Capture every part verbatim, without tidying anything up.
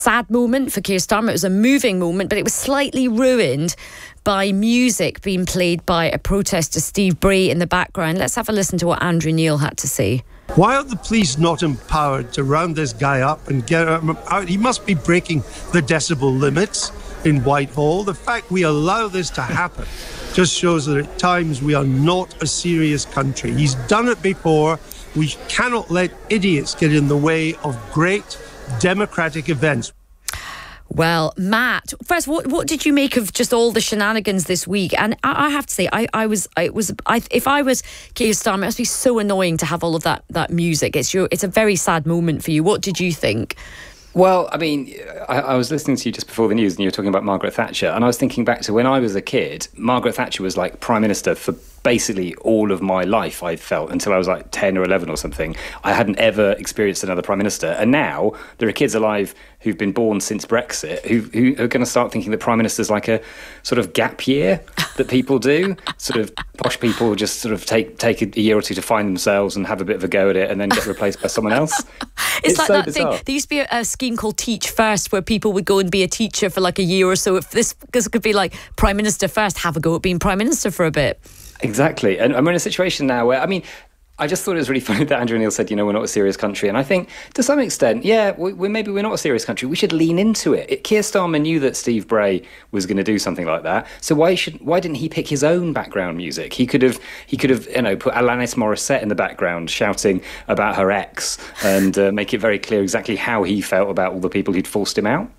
sad moment for Keir Starmer. It was a moving moment, but it was slightly ruined by music being played by a protester, Steve Bray, in the background. Let's have a listen to what Andrew Neil had to say. Why are the police not empowered to round this guy up and get him out? He must be breaking the decibel limits in Whitehall. The fact we allow this to happen just shows that at times we are not a serious country. He's done it before. We cannot let idiots get in the way of great democratic events. Well, Matt, first, what what did you make of just all the shenanigans this week? And I, I have to say, I, I was, I was, I, if I was Keir Starmer, it must be so annoying to have all of that that music. It's your, it's a very sad moment for you. What did you think? Well, I mean, I, I was listening to you just before the news and you were talking about Margaret Thatcher, and I was thinking back to when I was a kid. Margaret Thatcher was like Prime Minister for basically all of my life, I felt, until I was like ten or eleven or something. I hadn't ever experienced another Prime Minister. And now there are kids alive who've been born since Brexit who, who are going to start thinking that Prime Minister's like a sort of gap year that people do. Sort of posh people just sort of take take a year or two to find themselves and have a bit of a go at it and then get replaced by someone else. It's, it's like so that bizarre. thing. There used to be a, a scheme called Teach First where people would go and be a teacher for like a year or so. If this, this could be like Prime Minister first, have a go at being Prime Minister for a bit. Exactly. And we're in a situation now where, I mean, I just thought it was really funny that Andrew Neil said, you know, we're not a serious country. And I think to some extent, yeah, we, we, maybe we're not a serious country. We should lean into it. it. Keir Starmer knew that Steve Bray was going to do something like that. So why should why didn't he pick his own background music? He could have, he could have, you know, put Alanis Morissette in the background shouting about her ex and uh, make it very clear exactly how he felt about all the people who'd forced him out.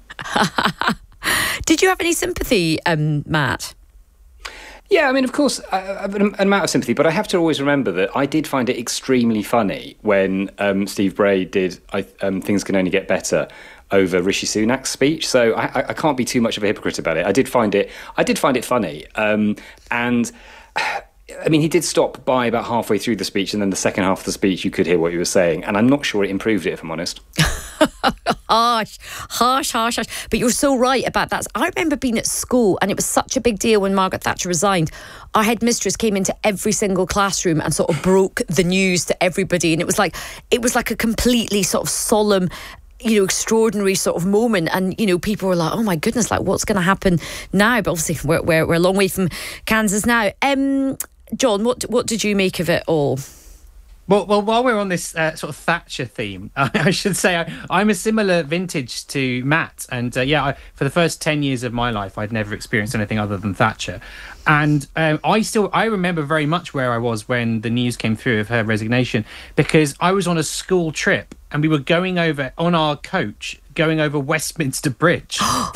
Did you have any sympathy, um, Matt? Yeah, I mean, of course, I have an amount of sympathy, but I have to always remember that I did find it extremely funny when um, Steve Bray did I, um, Things Can Only Get Better over Rishi Sunak's speech. So I, I can't be too much of a hypocrite about it. I did find it, I did find it funny. Um, and I mean, he did stop by about halfway through the speech, and then the second half of the speech, you could hear what he was saying. And I'm not sure it improved it, if I'm honest. harsh, harsh, harsh, harsh. But you're so right about that. I remember being at school and it was such a big deal when Margaret Thatcher resigned. Our headmistress came into every single classroom and sort of broke the news to everybody. And it was like, it was like a completely sort of solemn, you know, extraordinary sort of moment. And, you know, people were like, oh my goodness, like what's going to happen now? But obviously we're, we're, we're a long way from Kansas now. Um, John, what what did you make of it all? Well, well, while we're on this uh, sort of Thatcher theme, I should say I, I'm a similar vintage to Matt. And uh, yeah, I, for the first ten years of my life, I'd never experienced anything other than Thatcher. And um, I still, I remember very much where I was when the news came through of her resignation, because I was on a school trip and we were going over on our coach, going over Westminster Bridge.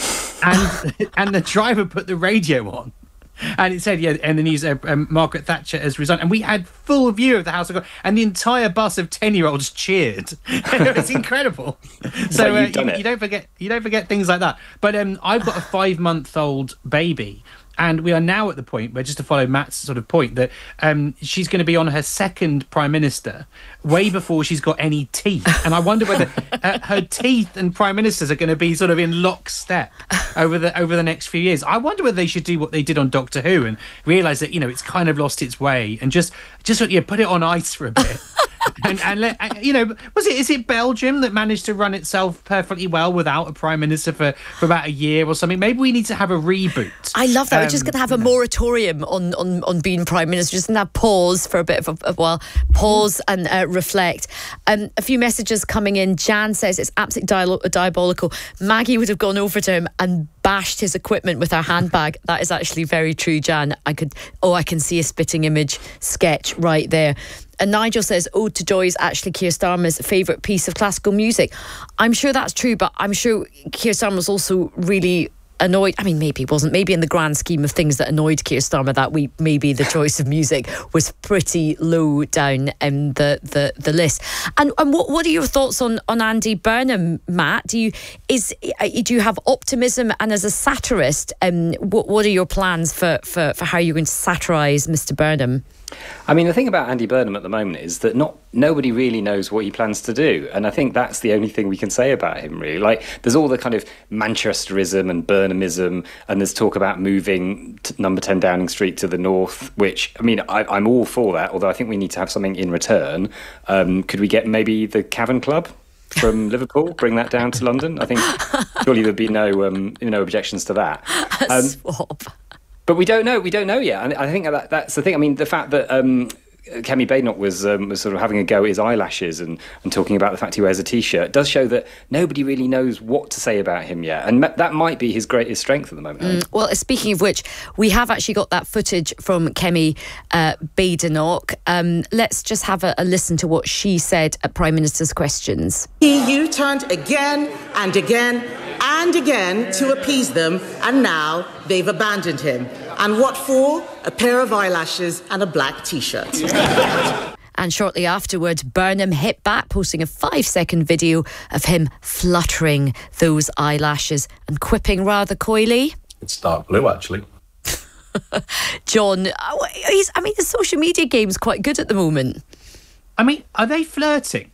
and and the driver put the radio on. And it said, yeah, and the news, uh, um, Margaret Thatcher has resigned. And we had full view of the House of God. And the entire bus of ten-year-olds cheered. It's incredible. So uh, you, you don't forget you don't forget things like that. But um, I've got a five-month-old baby. And we are now at the point where, just to follow Matt's sort of point, that um, she's going to be on her second Prime Minister way before she's got any teeth. And I wonder whether uh, her teeth and Prime Ministers are going to be sort of in lockstep over the over the next few years. I wonder whether they should do what they did on Doctor Who and realise that, you know, it's kind of lost its way and just, just yeah, put it on ice for a bit. and and let, you know, was it is it Belgium that managed to run itself perfectly well without a prime minister for, for about a year or something? Maybe we need to have a reboot. I love that. Um, We're just going to have a moratorium on, on, on being prime minister. Just going to have pause for a bit of a, a while, pause and uh, reflect. Um, a few messages coming in. Jan says it's absolutely dial- diabolical. Maggie would have gone over to him and bashed his equipment with her handbag. That is actually very true, Jan. I could, oh, I can see a spitting image sketch right there. And Nigel says, Ode to Joy is actually Keir Starmer's favourite piece of classical music. I'm sure that's true, but I'm sure Keir Starmer was also really annoyed. I mean, maybe he wasn't. Maybe in the grand scheme of things that annoyed Keir Starmer that week, maybe the choice of music was pretty low down in the, the, the list. And and what what are your thoughts on, on Andy Burnham, Matt? Do you is do you have optimism? And as a satirist, um, what what are your plans for, for, for how you're going to satirise Mister Burnham? I mean, the thing about Andy Burnham at the moment is that not nobody really knows what he plans to do. And I think that's the only thing we can say about him, really. Like, there's all the kind of Manchesterism and Burnhamism, and there's talk about moving to number ten Downing Street to the north, which, I mean, I, I'm all for that, although I think we need to have something in return. Um, could we get maybe the Cavern Club? from Liverpool, bring that down to London. I think surely there'd be no um, no objections to that. A Um, swap. But we don't know. We don't know yet. And I think that that's the thing. I mean, the fact that um, Kemi Badenoch was um, was sort of having a go at his eyelashes and, and talking about the fact he wears a T-shirt does show that nobody really knows what to say about him yet. And that might be his greatest strength at the moment. Mm, well, speaking of which, we have actually got that footage from Kemi uh, Badenoch. Um, let's just have a, a listen to what she said at Prime Minister's questions. He U-turned again and again and again to appease them, and now they've abandoned him. And what for? A pair of eyelashes and a black T-shirt. And shortly afterwards, Burnham hit back, posting a five-second video of him fluttering those eyelashes and quipping rather coyly. It's dark blue, actually. John, he's, I mean, the social media game's quite good at the moment. I mean, are they flirting?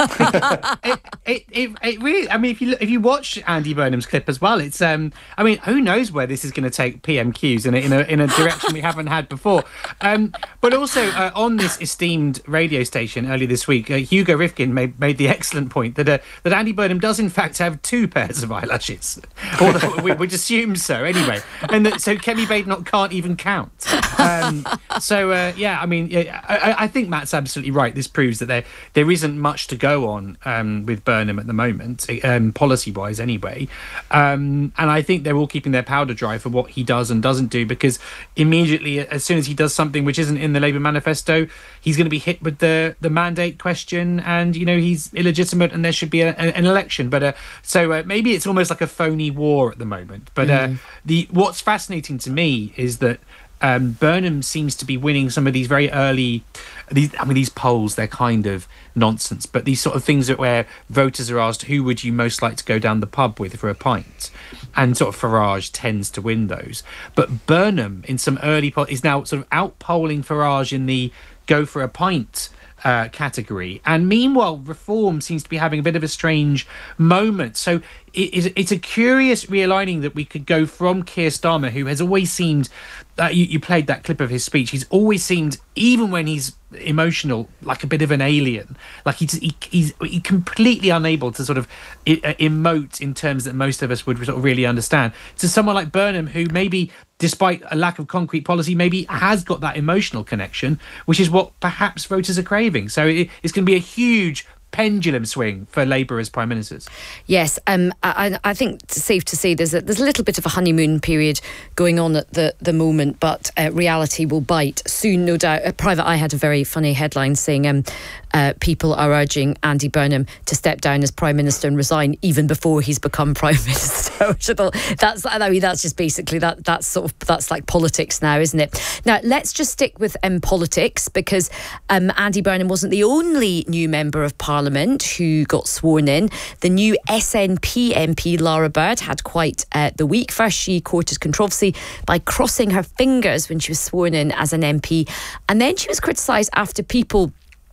it, it, it, it really. I mean, if you if you watch Andy Burnham's clip as well, it's um. I mean, who knows where this is going to take P M Qs in a, in a in a direction we haven't had before. Um, but also uh, on this esteemed radio station earlier this week, uh, Hugo Rifkin made made the excellent point that uh, that Andy Burnham does in fact have two pairs of eyelashes, or the, we would assume so anyway, and that so Kemi Badenoch can't even count. Um, so uh, yeah, I mean, yeah, I, I think Matt's absolutely right. This proves that there there isn't much to go on um, with Burnham at the moment, um, policy-wise anyway. Um, and I think they're all keeping their powder dry for what he does and doesn't do, because immediately, as soon as he does something which isn't in the Labour manifesto, he's going to be hit with the, the mandate question, and, you know, he's illegitimate and there should be a, a, an election. But uh, so uh, maybe it's almost like a phony war at the moment. But uh, mm. the what's fascinating to me is that Um, Burnham seems to be winning some of these very early, these, I mean, these polls, they're kind of nonsense, but these sort of things that where voters are asked, who would you most like to go down the pub with for a pint? And sort of Farage tends to win those. But Burnham, in some early polls, is now sort of out-polling Farage in the go for a pint uh, category. And meanwhile, Reform seems to be having a bit of a strange moment. So it, it's a curious realigning that we could go from Keir Starmer, who has always seemed... Uh, you, you played that clip of his speech. He's always seemed, even when he's emotional, like a bit of an alien. Like he's he, he's he completely unable to sort of uh, emote in terms that most of us would sort of really understand. To someone like Burnham, who maybe, despite a lack of concrete policy, maybe has got that emotional connection, which is what perhaps voters are craving. So it, it's going to be a huge pendulum swing for Labour as Prime Ministers. Yes, um, I, I think it's safe to say there's a, there's a little bit of a honeymoon period going on at the, the moment, but uh, reality will bite soon, no doubt. Uh, Private Eye had a very funny headline saying um, uh, people are urging Andy Burnham to step down as Prime Minister and resign even before he's become Prime Minister. Which I thought, that's, I mean, that's just basically, that that's sort of, that's like politics now, isn't it? Now, let's just stick with um, politics, because um, Andy Burnham wasn't the only new Member of Parliament Parliament who got sworn in. The new S N P M P Lara Bird had quite uh, the week. First, she courted controversy by crossing her fingers when she was sworn in as an M P, and then she was criticised after people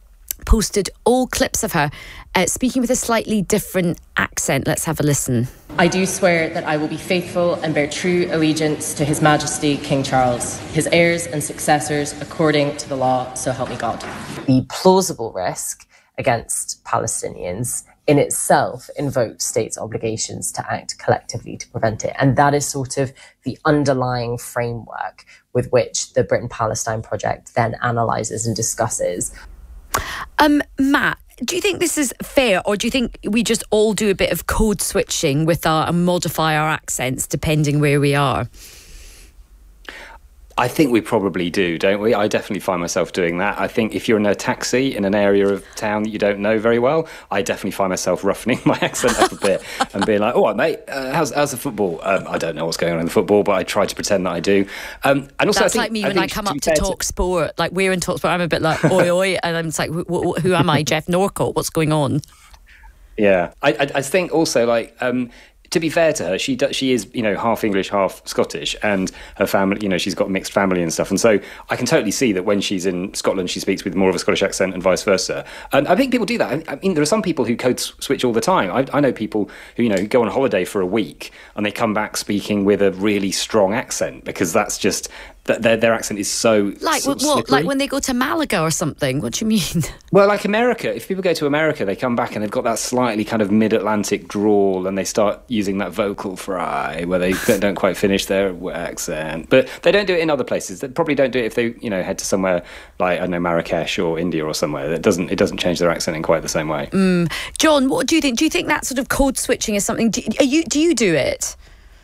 posted old clips of her uh, speaking with a slightly different accent. Let's have a listen. I do swear that I will be faithful and bear true allegiance to His Majesty King Charles, his heirs and successors, according to the law, so help me God. The plausible risk against Palestinians in itself invoked states' obligations to act collectively to prevent it. And that is sort of the underlying framework with which the Britain-Palestine project then analyses and discusses. Um, Matt, do you think this is fair, or do you think we just all do a bit of code switching with our and modify our accents depending where we are? I think we probably do, don't we? I definitely find myself doing that. I think if you're in a taxi in an area of town that you don't know very well, I definitely find myself roughening my accent up a bit and being like, all right, mate, uh, how's, how's the football? Um, I don't know what's going on in the football, but I try to pretend that I do. Um, and also, That's I think, like me I when I think come to up to Talk to... Sport. Like, we're in Talk Sport, I'm a bit like, oi, oi, and I'm just like, wh- wh- who am I, Jeff Norcott? What's going on? Yeah. I, I, I think also, like... Um, to be fair to her, she does, she is, you know, half English, half Scottish, and her family, you know, she's got a mixed family and stuff. And so I can totally see that when she's in Scotland, she speaks with more of a Scottish accent and vice versa. And I think people do that. I, I mean, there are some people who code switch all the time. I, I know people who, you know, go on holiday for a week and they come back speaking with a really strong accent because that's just... That their their accent is so like sort what? of Like when they go to Malaga or something? What do you mean? Well, like America. If people go to America, they come back and they've got that slightly kind of mid-Atlantic drawl, and they start using that vocal fry where they don't quite finish their accent. But they don't do it in other places. They probably don't do it if they, you know, head to somewhere like I don't know Marrakesh or India or somewhere. That doesn't it doesn't change their accent in quite the same way. Mm. John, what do you think? Do you think that sort of code switching is something? Do are you do you do it?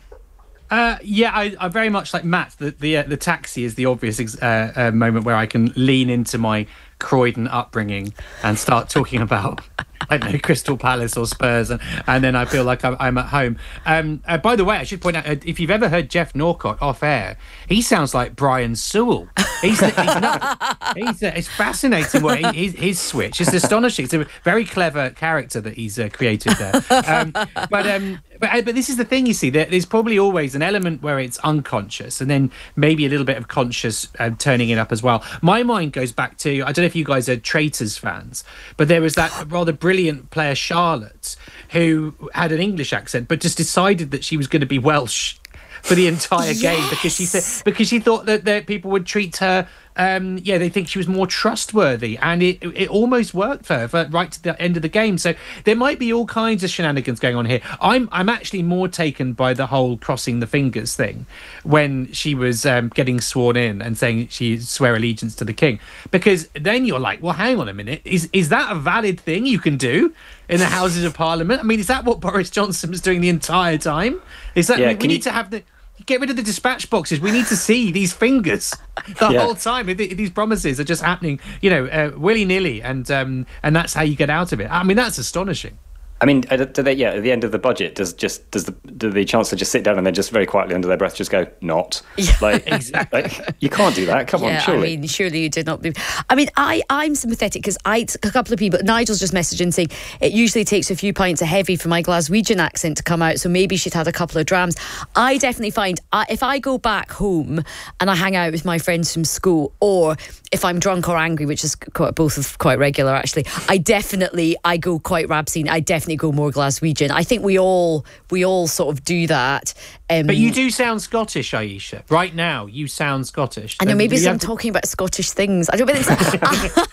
Uh, yeah, I, I very much like Matt. The the, uh, the taxi is the obvious ex- uh, uh, moment where I can lean into my Croydon upbringing and start talking about, I don't know, Crystal Palace or Spurs, and, and then I feel like I'm, I'm at home. Um, uh, by the way, I should point out, uh, if you've ever heard Jeff Norcott off air, he sounds like Brian Sewell. He's, he's not, he's, uh, it's fascinating what he, his, his switch. It's astonishing. It's a very clever character that he's uh, created there. Um, but um, but but this is the thing, you see, there, there's probably always an element where it's unconscious, and then maybe a little bit of conscious uh, turning it up as well. My mind goes back to, I don't know if you guys are Traitors fans, but there was that rather brilliant player Charlotte who had an English accent but just decided that she was going to be Welsh for the entire yes. game because she said because she thought that, that people would treat her um yeah they think she was more trustworthy, and it it almost worked for her for right to the end of the game. So there might be all kinds of shenanigans going on here. I'm I'm actually more taken by the whole crossing the fingers thing when she was um, getting sworn in and saying she swear allegiance to the king, because then you're like, well, hang on a minute, is is that a valid thing you can do in the Houses of Parliament? I mean, is that what Boris Johnson was doing the entire time? Is that yeah, we, we need you... to have the get rid of the dispatch boxes. We need to see these fingers the yeah. whole time. These promises are just happening, you know, uh, willy-nilly, and um, and that's how you get out of it. I mean, that's astonishing. I mean, do they? Yeah, at the end of the budget, does just does the do the Chancellor just sit down and then just very quietly under their breath just go not? Yeah. Like exactly. Like, you can't do that. Come yeah, on, surely. I mean, surely you did not. Be... I mean, I I'm sympathetic because I a couple of people. Nigel's just messaged in saying it usually takes a few pints of heavy for my Glaswegian accent to come out, so maybe she'd had a couple of drams. I definitely find I, if I go back home and I hang out with my friends from school, or if I'm drunk or angry, which is quite, both of quite regular actually, I definitely I go quite Rabsine. I definitely go more Glaswegian. I think we all we all sort of do that. Um, but you do sound Scottish, Aisha. Right now, you sound Scottish. I know, maybe I'm to... talking about Scottish things. I don't think it's...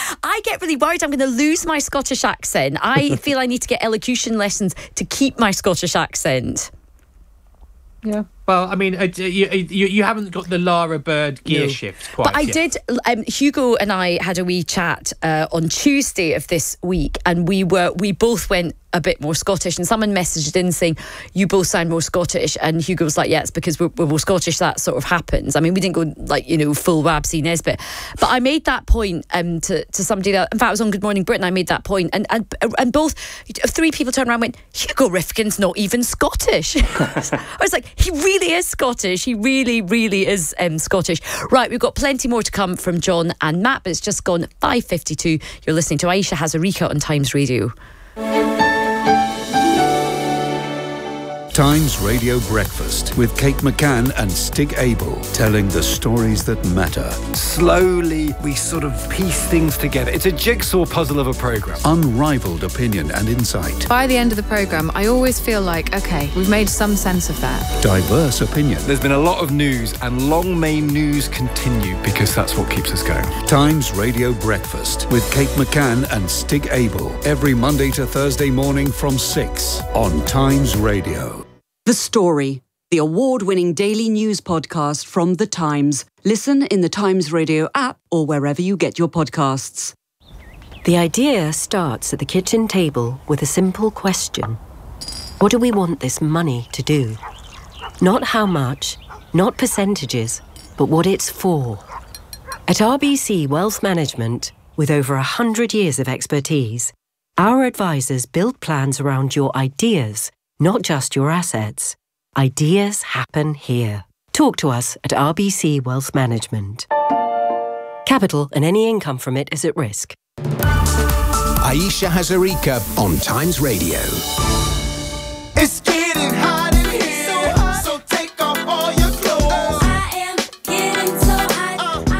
I get really worried I'm going to lose my Scottish accent. I feel I need to get elocution lessons to keep my Scottish accent. Yeah. Well, I mean, uh, you, you you haven't got the Lara Bird gear no. shift quite But I yet. did, um, Hugo and I had a wee chat uh, on Tuesday of this week, and we were we both went a bit more Scottish, and someone messaged in saying, you both sound more Scottish, and Hugo was like, yeah, it's because we're, we're more Scottish, that sort of happens. I mean, we didn't go like, you know, full Rabsy Nesbitt, but I made that point um, to, to somebody that, in fact, I was on Good Morning Britain, I made that point, and and, and both, three people turned around and went, Hugo Rifkin's not even Scottish. I was like, he really is Scottish, he really, really is um, Scottish. Right, we've got plenty more to come from John and Matt, but it's just gone five fifty-two. You're listening to Aisha Hazarika on Times Radio. Times Radio Breakfast with Kate McCann and Stig Abel, telling the stories that matter. Slowly, we sort of piece things together. It's a jigsaw puzzle of a programme. Unrivaled opinion and insight. By the end of the programme, I always feel like, OK, we've made some sense of that. Diverse opinion. There's been a lot of news, and long may news continue, because that's what keeps us going. Times Radio Breakfast with Kate McCann and Stig Abel. Every Monday to Thursday morning from six on Times Radio. The Story, the award-winning daily news podcast from The Times. Listen in the Times Radio app or wherever you get your podcasts. The idea starts at the kitchen table with a simple question. What do we want this money to do? Not how much, not percentages, but what it's for. At R B C Wealth Management, with over one hundred years of expertise, our advisors build plans around your ideas, not just your assets. Ideas happen here. Talk to us at R B C Wealth Management. Capital and any income from it is at risk. Aisha Hazarika on Times Radio. It's getting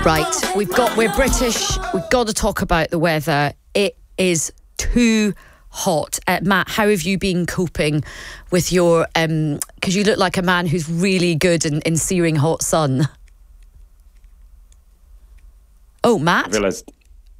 Right, we've got, we're British, we've got to talk about the weather. It is too hot. Uh, Matt, how have you been coping with your, um, because you look like a man who's really good in, in searing hot sun. Oh, Matt? I realised.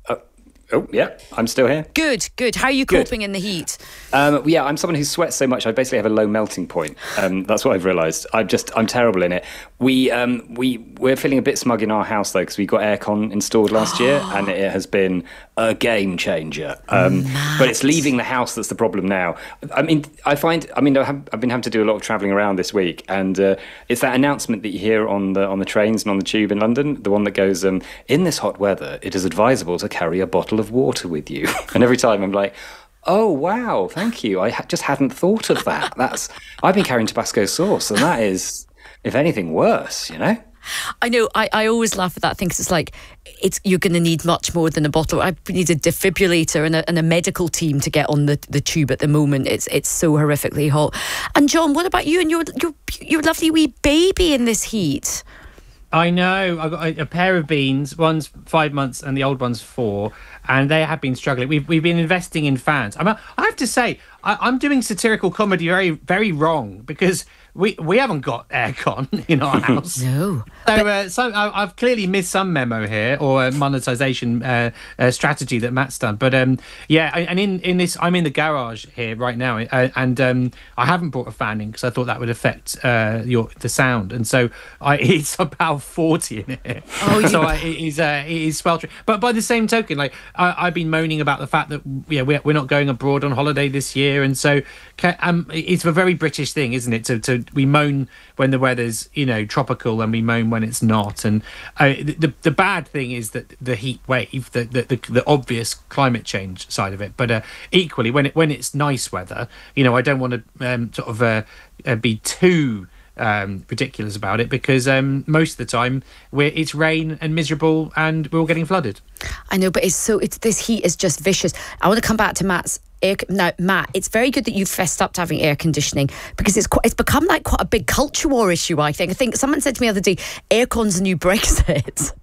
Oh, yeah, I'm still here. Good, good. How are you Good. coping in the heat? Um, yeah, I'm someone who sweats so much. I basically have a low melting point. Um, that's what I've realised. I'm just, I'm terrible in it. We, um, we, we're feeling a bit smug in our house though because we got aircon installed last year, and it has been a game changer. Um, but it's leaving the house that's the problem now. I mean, I find, I mean, I've I've been having to do a lot of travelling around this week, and uh, it's that announcement that you hear on the on the trains and on the tube in London, the one that goes, um, "In this hot weather, it is advisable to carry a bottle of water with you." And every time I'm like, oh wow, thank you, I ha- just hadn't thought of that. That's I've been carrying Tabasco sauce, and that is, if anything, worse, you know. I know, I, I always laugh at that thing because it's like, it's you're going to need much more than a bottle. I need a defibrillator and a, and a medical team to get on the, the tube at the moment. It's it's so horrifically hot. And John, what about you and your your your lovely wee baby in this heat? I know. I've got a, a pair of beans. One's five months and the old one's four, and they have been struggling. We've we've been investing in fans. I mean, I have to say, I, I'm doing satirical comedy very very wrong because we we haven't got aircon in our house. No. So, uh, so I, I've clearly missed some memo here, or a monetization uh, uh, strategy that Matt's done. But um, yeah, and in, in this, I'm in the garage here right now, uh, and um, I haven't brought a fan in because I thought that would affect uh, your the sound. And so I, it's about forty in here. Oh, so I, it is uh, it is sweltering. But by the same token, like I, I've been moaning about the fact that yeah we're, we're not going abroad on holiday this year, and so um, it's a very British thing, isn't it? To to we moan when the weather's you know tropical, and we moan when it's not. And uh, the the bad thing is that the heat wave, the the, the, the obvious climate change side of it. But uh, equally, when it when it's nice weather, you know, I don't want to um, sort of uh, uh, be too um, ridiculous about it because um, most of the time we're it's rain and miserable, and we're all getting flooded. I know, but it's so it's this heat is just vicious. I want to come back to Matt's. Air, now, Matt, it's very good that you've fessed up to having air conditioning because it's quite, it's become like quite a big culture war issue, I think. I think someone said to me the other day, aircon's the new Brexit.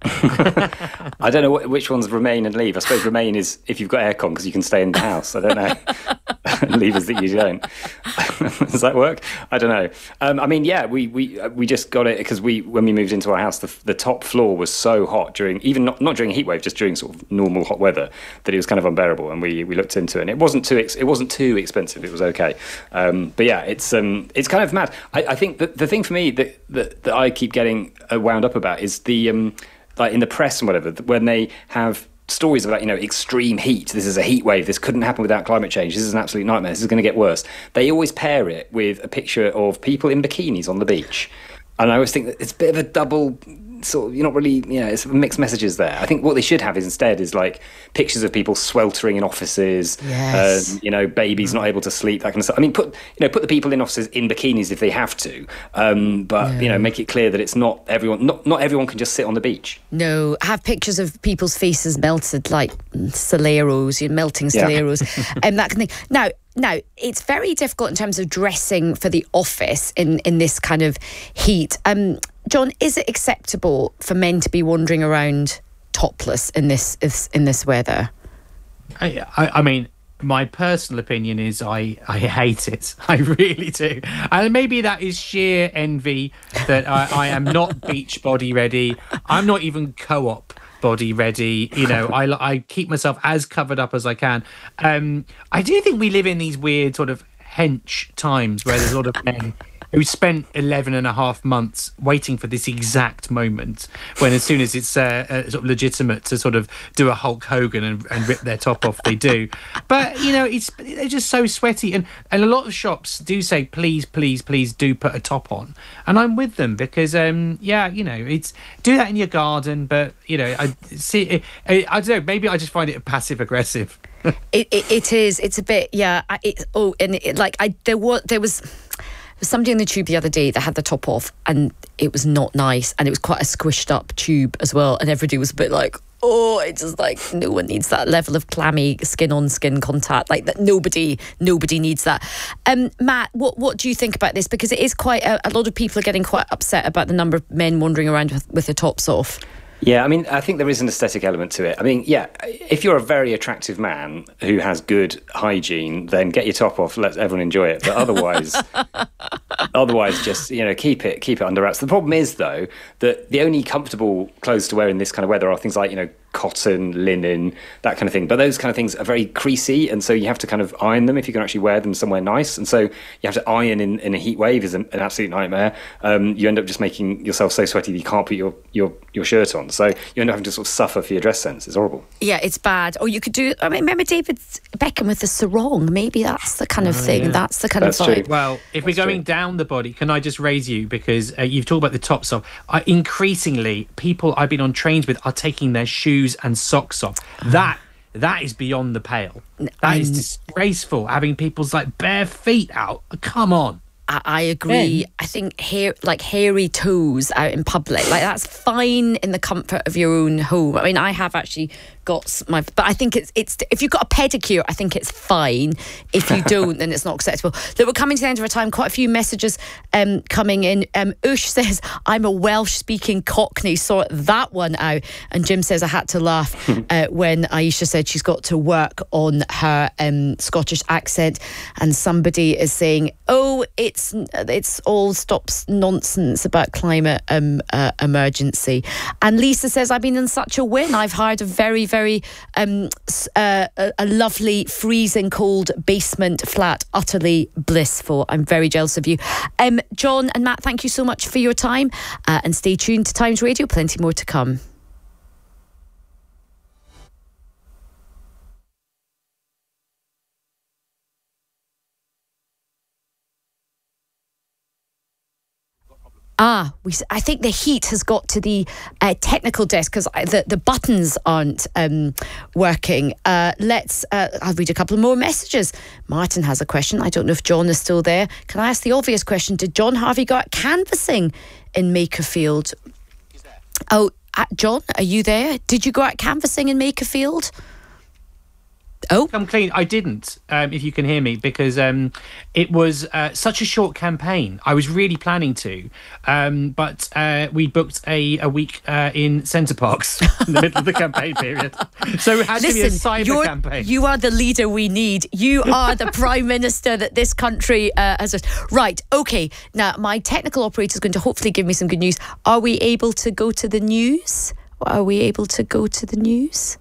I don't know what, which ones remain and leave. I suppose remain is if you've got aircon because you can stay in the house. I don't know. Leave is that you don't. Does that work? I don't know. Um, I mean, yeah, we we we just got it because we when we moved into our house, the the top floor was so hot during even not not during a heat wave, just during sort of normal hot weather that it was kind of unbearable. And we we looked into it, and it wasn't too ex- it wasn't too expensive. It was okay. Um, but yeah, it's um it's kind of mad. I, I think that the thing for me that, that that I keep getting wound up about is the um like in the press and whatever when they have stories about, you know, extreme heat. This is a heat wave. This couldn't happen without climate change. This is an absolute nightmare. This is going to get worse. They always pair it with a picture of people in bikinis on the beach. And I always think that it's a bit of a double sort of, you're not really, you know, it's mixed messages there. I think what they should have is instead is like pictures of people sweltering in offices, yes. um, you know, babies not able to sleep, that kind of stuff. I mean, put, you know, put the people in offices in bikinis if they have to, um, but, yeah. you know, make it clear that it's not everyone, not, not everyone can just sit on the beach. No, have pictures of people's faces melted like Soleros, you know, melting Soleros, yeah. and that kind of thing. Now, Now, it's very difficult in terms of dressing for the office in, in this kind of heat. Um, John, is it acceptable for men to be wandering around topless in this in this weather? I, I, I mean, my personal opinion is I, I hate it. I really do. And maybe that is sheer envy that I, I am not beach body ready. I'm not even co-op body ready. You know, I, I keep myself as covered up as I can. Um, I do think we live in these weird sort of hench times where there's a lot of men who spent eleven and a half months waiting for this exact moment when as soon as it's uh, uh, sort of legitimate to sort of do a Hulk Hogan and, and rip their top off, they do. But, you know, it's they're just so sweaty. And, and a lot of shops do say, please, please, please do put a top on. And I'm with them because, um, yeah, you know, it's do that in your garden. But, you know, I see, I, I don't know, maybe I just find it passive aggressive. it, it, it is. It's a bit, yeah. It, oh, and it, like I there was, there was... was somebody on the tube the other day that had the top off and it was not nice and it was quite a squished up tube as well, and everybody was a bit like, oh, it's just like no one needs that level of clammy skin on skin contact, like that. Nobody nobody needs that. um Matt, what what do you think about this? Because it is quite a, a lot of people are getting quite upset about the number of men wandering around with, with their tops off. Yeah, I mean, I think there is an aesthetic element to it. I mean, yeah, if you're a very attractive man who has good hygiene, then get your top off, let everyone enjoy it. But otherwise, otherwise, just, you know, keep it keep it under wraps. The problem is, though, that the only comfortable clothes to wear in this kind of weather are things like, you know, cotton, linen, that kind of thing. But those kind of things are very creasy, and so you have to kind of iron them if you can actually wear them somewhere nice. And so you have to iron in, in a heat wave is an, an absolute nightmare. Um, you end up just making yourself so sweaty that you can't put your, your, your shirt on. So you end up having to sort of suffer for your dress sense. It's horrible. Yeah, it's bad. Or you could do, I mean, remember David Beckham with the sarong? Maybe that's the kind of oh, thing. Yeah. That's the kind That's of vibe. true. Well, if That's we're going true. down the body, can I just raise you? Because uh, you've talked about the tops off. I, increasingly, people I've been on trains with are taking their shoes and socks off. That that is beyond the pale. That is disgraceful, having people's like bare feet out. Come on. I, I agree. Yeah. I think hair, like hairy toes out in public, like that's fine in the comfort of your own home. I mean, I have actually got my, but I think it's it's if you've got a pedicure, I think it's fine. If you don't, then it's not acceptable. Look, we're coming to the end of our time. Quite a few messages um, coming in. Um, Ush says, "I'm a Welsh-speaking Cockney. Sort that one out." And Jim says, "I had to laugh uh, when Aisha said she's got to work on her um, Scottish accent." And somebody is saying, "Oh, it's." It's all stops nonsense about climate um, uh, emergency." And Lisa says, "I've been in such a win. I've hired a very, very um, uh, a, a lovely freezing cold basement flat, utterly blissful. I'm very jealous of you." Um, John and Matt, thank you so much for your time, uh, and stay tuned to Times Radio. Plenty more to come. Ah, we. I think the heat has got to the uh, technical desk because the, the buttons aren't um, working. Uh, let's, uh, I'll read a couple more messages. Martin has a question. I don't know if John is still there. Can I ask the obvious question? Did John Harvey go out canvassing in Makerfield? Oh, uh, John, are you there? Did you go out canvassing in Makerfield? Oh, come clean. I didn't, um, if you can hear me, because um, it was uh, such a short campaign. I was really planning to, um, but uh, we booked a, a week uh, in Centre Parks in the middle of the campaign period. So it had Listen, to be a cyber you're, campaign. You are the leader we need. You are the Prime Minister that this country uh, has. A, right, okay. Now, my technical operator is going to hopefully give me some good news. Are we able to go to the news? Are we able to go to the news?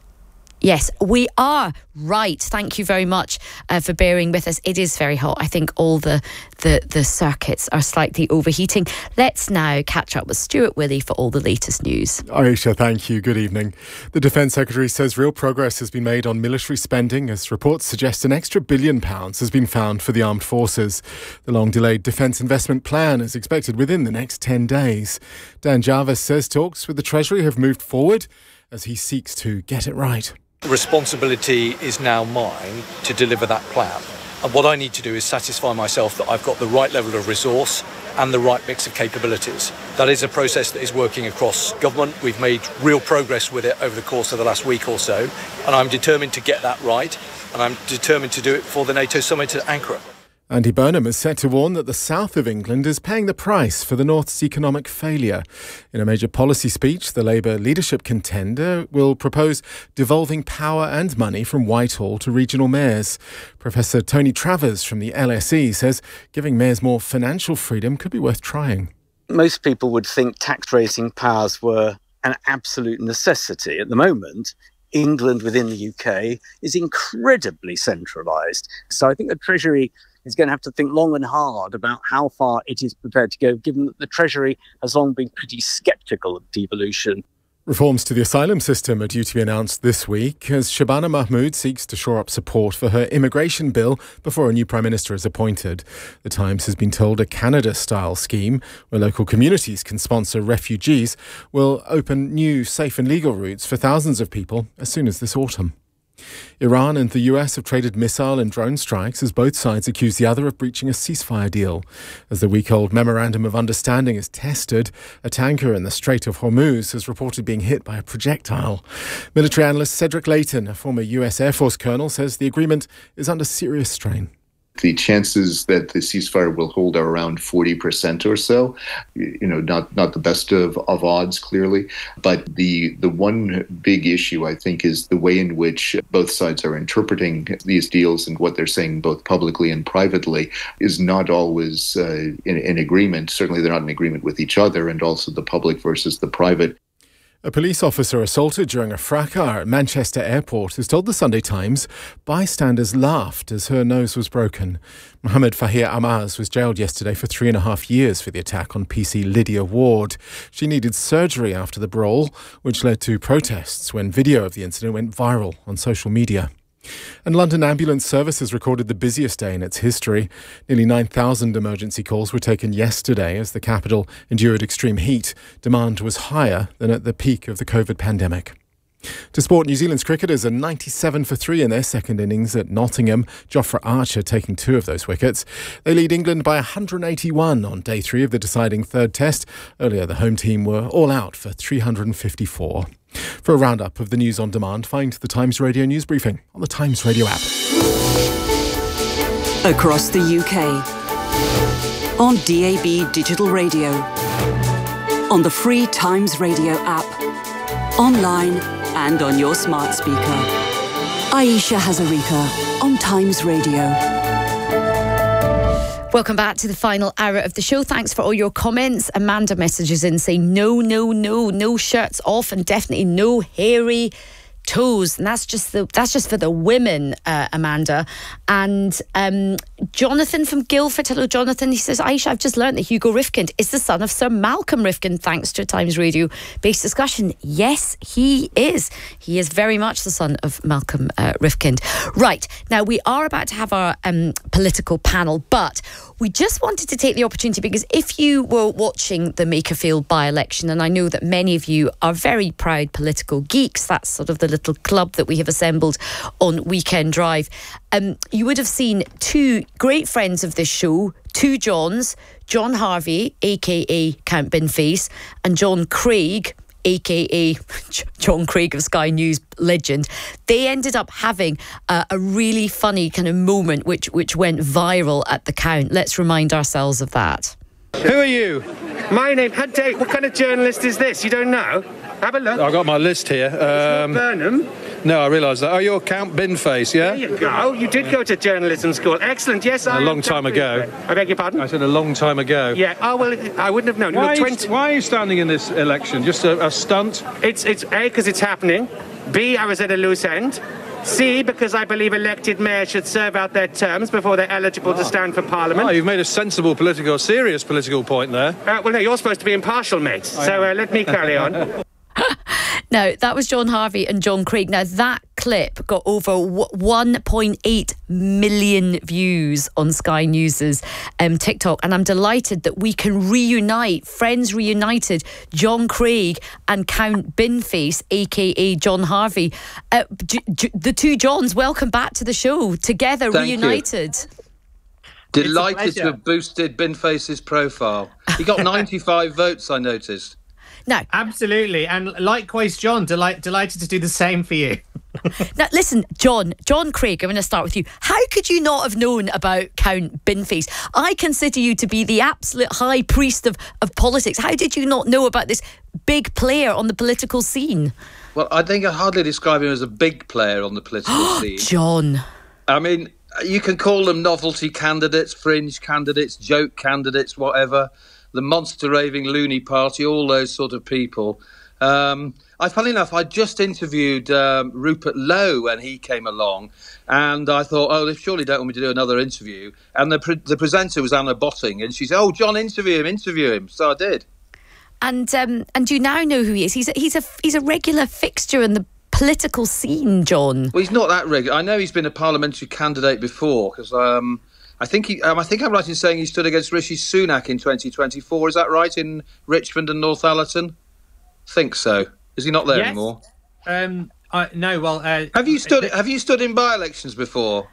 Yes, we are. Right. Thank you very much uh, for bearing with us. It is very hot. I think all the, the, the circuits are slightly overheating. Let's now catch up with Stuart Willey for all the latest news. Aisha, thank you. Good evening. The Defence Secretary says real progress has been made on military spending as reports suggest an extra billion pounds has been found for the armed forces. The long-delayed Defence Investment Plan is expected within the next ten days. Dan Jarvis says talks with the Treasury have moved forward as he seeks to get it right. The responsibility is now mine to deliver that plan. And what I need to do is satisfy myself that I've got the right level of resource and the right mix of capabilities. That is a process that is working across government. We've made real progress with it over the course of the last week or so. And I'm determined to get that right. And I'm determined to do it before the NATO summit at Ankara. Andy Burnham is set to warn that the south of England is paying the price for the north's economic failure. In a major policy speech, the Labour leadership contender will propose devolving power and money from Whitehall to regional mayors. Professor Tony Travers from the L S E says giving mayors more financial freedom could be worth trying. Most people would think tax-raising powers were an absolute necessity. At the moment, England within the U K is incredibly centralised. So I think the Treasury is going to have to think long and hard about how far it is prepared to go, given that the Treasury has long been pretty sceptical of devolution. Reforms to the asylum system are due to be announced this week as Shabana Mahmood seeks to shore up support for her immigration bill before a new Prime Minister is appointed. The Times has been told a Canada-style scheme where local communities can sponsor refugees will open new safe and legal routes for thousands of people as soon as this autumn. Iran and the U S have traded missile and drone strikes as both sides accuse the other of breaching a ceasefire deal. As the week-old Memorandum of Understanding is tested, a tanker in the Strait of Hormuz has reported being hit by a projectile. Military analyst Cedric Layton, a former U S Air Force colonel, says the agreement is under serious strain. The chances that the ceasefire will hold are around forty percent or so. You know, not not the best of, of odds, clearly. But the the one big issue, I think, is the way in which both sides are interpreting these deals and what they're saying both publicly and privately is not always uh, in, in agreement. Certainly they're not in agreement with each other, and also the public versus the private. A police officer assaulted during a fracas at Manchester Airport has told the Sunday Times bystanders laughed as her nose was broken. Mohammed Fahir Amaz was jailed yesterday for three and a half years for the attack on P C Lydia Ward. She needed surgery after the brawl, which led to protests when video of the incident went viral on social media. And London Ambulance Services recorded the busiest day in its history. Nearly nine thousand emergency calls were taken yesterday as the capital endured extreme heat. Demand was higher than at the peak of the COVID pandemic. To sport, New Zealand's cricketers are ninety-seven for three in their second innings at Nottingham. Jofra Archer taking two of those wickets. They lead England by one hundred eighty-one on day three of the deciding third test. Earlier, the home team were all out for three hundred fifty-four. For a roundup of the news on demand, find the Times Radio News Briefing on the Times Radio app. Across the U K, on D A B Digital Radio, on the free Times Radio app, online and on your smart speaker. Aisha Hazarika on Times Radio. Welcome back to the final hour of the show. Thanks for all your comments. Amanda messages in saying no, no, no, no shirts off and definitely no hairy toes. And that's just the that's just for the women, uh, Amanda. And um, Jonathan from Guildford. Hello, Jonathan. He says, Aisha, I've just learned that Hugo Rifkind is the son of Sir Malcolm Rifkind, thanks to a Times Radio based discussion. Yes, he is. He is very much the son of Malcolm uh, Rifkind. Right, now we are about to have our um, political panel, but we just wanted to take the opportunity because if you were watching the Makerfield by-election, and I know that many of you are very proud political geeks, that's sort of the little club that we have assembled on Weekend Drive, um, you would have seen two great friends of this show, two Johns, John Harvey, aka Count Binface, and John Craig, aka John Craig of Sky News legend. They ended up having uh, a really funny kind of moment which which went viral at the Count. Let's remind ourselves of that. Who are you? My name, Dave, what kind of journalist is this? You don't know? Have a look. I've got my list here. Um, Burnham. No, I realise that. Oh, you're Count Binface, yeah? There you go. You did go to journalism school. Excellent. Yes, I A long time ago. I beg your pardon? I said a long time ago. Yeah. Oh, well, I wouldn't have known. Why, Look, are, twenty... you, why are you standing in this election? Just a, a stunt? It's, it's A, because it's happening. B, I was at a loose end. C, because I believe elected mayors should serve out their terms before they're eligible oh. to stand for Parliament. Oh, you've made a sensible political, serious political point there. Uh, well, no, you're supposed to be impartial, mate. So uh, let me carry on. Now, that was John Harvey and John Craig. Now, that clip got over one point eight million views on Sky News' um, TikTok. And I'm delighted that we can reunite, Friends Reunited, John Craig and Count Binface, a k a. John Harvey. Uh, j- j- the two Johns, welcome back to the show. Together, Thank reunited. You. Delighted to have boosted Binface's profile. He got ninety-five votes, I noticed. No, absolutely, and likewise, John. Delight, delighted to do the same for you. Now, listen, John, John Craig. I'm going to start with you. How could you not have known about Count Binface? I consider you to be the absolute high priest of, of politics. How did you not know about this big player on the political scene? Well, I think I'd hardly describe him as a big player on the political scene. John. I mean, you can call them novelty candidates, fringe candidates, joke candidates, whatever. The monster raving loony party, all those sort of people. Um, I, funny enough, I just interviewed um, Rupert Lowe when he came along, and I thought, oh, they surely don't want me to do another interview. And the pre- the presenter was Anna Botting, and she said, oh, John, interview him, interview him. So I did. And um, and you now know who he is. He's a, he's a he's a regular fixture in the political scene, John. Well, he's not that regular. I know he's been a parliamentary candidate before because. Um, I think he, um, I think I'm right in saying he stood against Rishi Sunak in twenty twenty-four. Is that right, in Richmond and Northallerton? Think so. Is he not there yes. anymore? Um, I, no. Well, uh, have you stood? Uh, have you stood in by-elections before?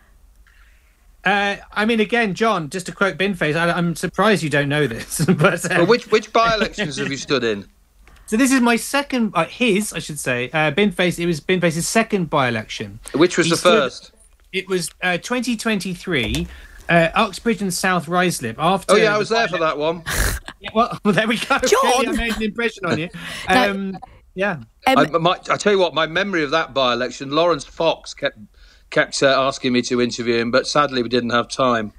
Uh, I mean, again, John. Just to quote Binface, I, I'm surprised you don't know this. but uh, well, which which by-elections have you stood in? So this is my second, uh, his, I should say, uh, Binface. It was Binface's second by-election. Which was he the stood, first? It was uh, twenty twenty-three. uh, Uxbridge and South Ruislip. After oh yeah, I was the there for that one. Yeah, well, well, there we go. John! Clearly I made an impression on you. Um, Now, yeah. Um, I, my, I tell you what, my memory of that by-election, Lawrence Fox kept kept uh, asking me to interview him, but sadly we didn't have time.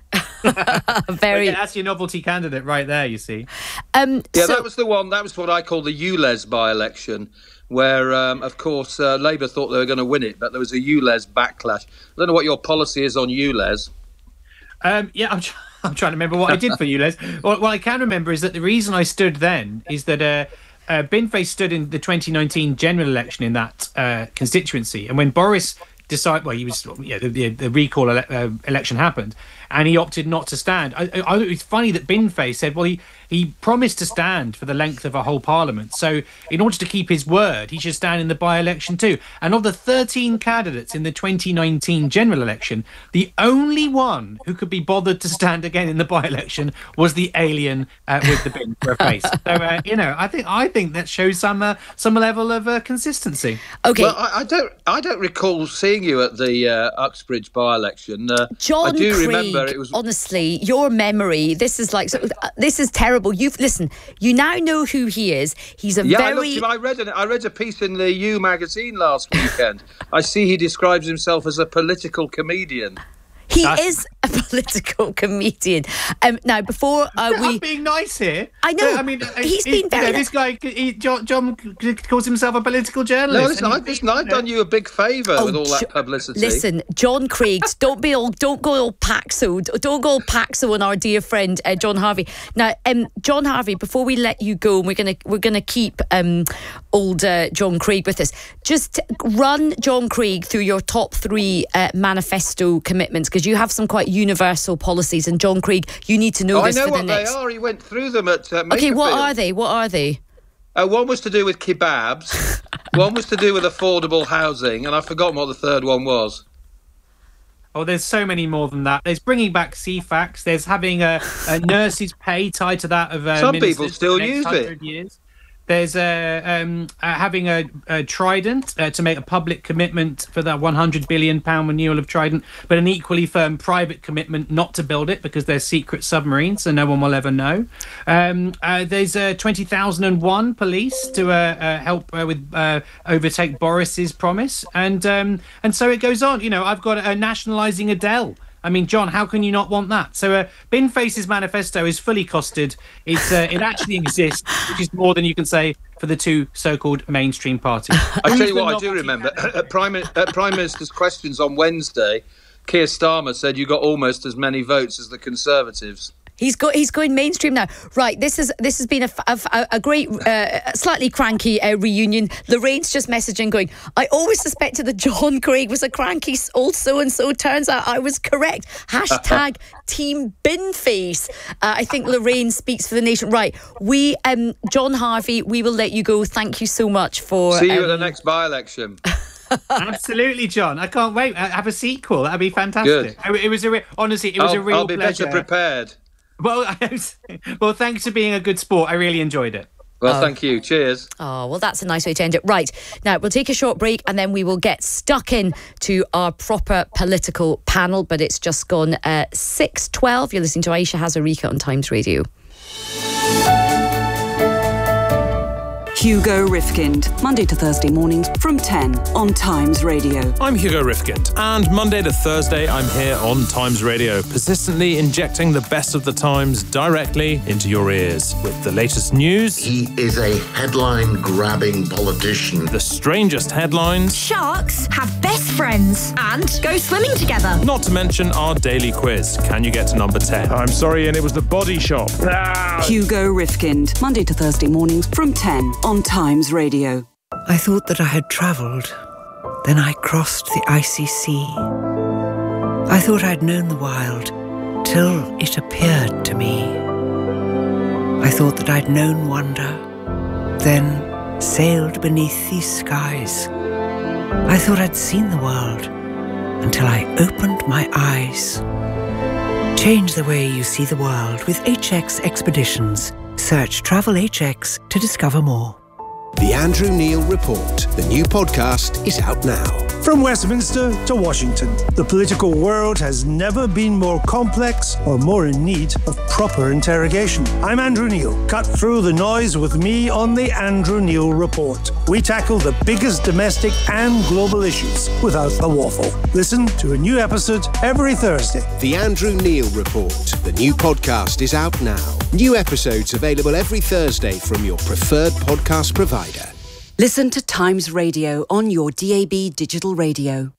Very. Yeah, that's your novelty candidate right there. You see. Um, yeah, so- that was the one. That was what I call the U L E S by-election, where, um, of course, uh, Labour thought they were going to win it, but there was a U L E S backlash. I don't know what your policy is on U L E S. Um, yeah, I'm, tr- I'm trying to remember what I did for you, Les. What, what I can remember is that the reason I stood then is that uh, uh, Binface stood in the twenty nineteen general election in that uh, constituency, and when Boris decided, well, he was, yeah, the, the, the recall ele- uh, election happened, and he opted not to stand. I, I, it's funny that Binface said, well, he, he promised to stand for the length of a whole parliament, so in order to keep his word, he should stand in the by-election too. And of the thirteen candidates in the twenty nineteen general election, the only one who could be bothered to stand again in the by-election was the alien uh, with the bin for a face. So, uh, you know, I think I think that shows some uh, some level of uh, consistency. Okay. Well, I, I don't I don't recall seeing you at the uh, Uxbridge by-election. Uh, John I do Craig, remember it was. Honestly, your memory. This is like so, uh, this is terrible. You've listen. You now know who he is. He's a Yeah, very. I, looked him, I read an, I read a piece in the You magazine last weekend. I see he describes himself as a political comedian. He That's... is a political comedian. Um, now, before uh, we, I'm being nice here. I know. I mean, he's been very. You know, this guy, he, John, John, calls himself a political journalist. No, listen, I, listen I've done you a big favour oh, with all that publicity. Listen, John Craig, don't be all, don't go all Paxo, don't go all Paxo on our dear friend uh, John Harvey. Now, um, John Harvey, before we let you go, and we're gonna we're gonna keep um, old uh, John Craig with us. Just run John Craig through your top three uh, manifesto commitments, because you have some quite universal policies, and John Craig, you need to know oh, this I know for what the next. they are. He went through them at uh, Okay, what are they? What are they? Uh, one was to do with kebabs. One was to do with affordable housing, and I've forgotten what the third one was. Oh, there's so many more than that. There's bringing back C FAX. There's having a, a nurse's pay tied to that of uh, some people still for the next use it. Years. There's uh, um, uh, having a, a Trident uh, to make a public commitment for that one hundred billion pound renewal of Trident, but an equally firm private commitment not to build it because they're secret submarines, so no one will ever know. Um, uh, there's uh, twenty thousand one police to uh, uh, help uh, with uh, overtake Boris's promise, and um, and so it goes on. You know, I've got uh, nationalising Adele. I mean, John, how can you not want that? So, uh, Binface's manifesto is fully costed. It's uh, it actually exists, which is more than you can say for the two so-called mainstream parties. I tell you what, I do remember at Prime, at Prime Minister's questions on Wednesday, Keir Starmer said you got almost as many votes as the Conservatives. He's go, He's going mainstream now. Right, this is this has been a, a, a great, uh, slightly cranky uh, reunion. Lorraine's just messaging going, I always suspected that John Craig was a cranky old so-and-so. Turns out I was correct. Hashtag Team Binface. Uh, I think Lorraine speaks for the nation. Right, we, um, John Harvey, we will let you go. Thank you so much for... See you um, at the next by-election. Absolutely, John. I can't wait. Have a sequel. That'd be fantastic. Good. It was a re- honestly, it was I'll, a real I'll be pleasure. better prepared. Well, well, thanks for being a good sport. I really enjoyed it. Well, oh. thank you. Cheers. Oh, well, that's a nice way to end it. Right, now we'll take a short break and then we will get stuck in to our proper political panel. But it's just gone uh, six twelve. You're listening to Aisha Hazarika on Times Radio. Hugo Rifkind, Monday to Thursday mornings from ten on Times Radio. I'm Hugo Rifkind, and Monday to Thursday I'm here on Times Radio, persistently injecting the best of the Times directly into your ears. With the latest news... He is a headline-grabbing politician. The strangest headlines... Sharks have best friends and go swimming together. Not to mention our daily quiz. Can you get to number ten? I'm sorry, and it was the Body Shop. Ah! Hugo Rifkind, Monday to Thursday mornings from ten on Times Radio. I thought that I had travelled. Then I crossed the icy sea. I thought I'd known the wild till it appeared to me. I thought that I'd known wonder, then sailed beneath these skies. I thought I'd seen the world until I opened my eyes. Change the way you see the world with H X Expeditions. Search Travel H X to discover more. The Andrew Neil Report, the new podcast, is out now. From Westminster to Washington, the political world has never been more complex or more in need of proper interrogation. I'm Andrew Neil. Cut through the noise with me on the Andrew Neil Report. We tackle the biggest domestic and global issues without the waffle. Listen to a new episode every Thursday. The Andrew Neil Report. The new podcast is out now. New episodes available every Thursday from your preferred podcast provider. Listen to Times Radio on your D A B digital radio.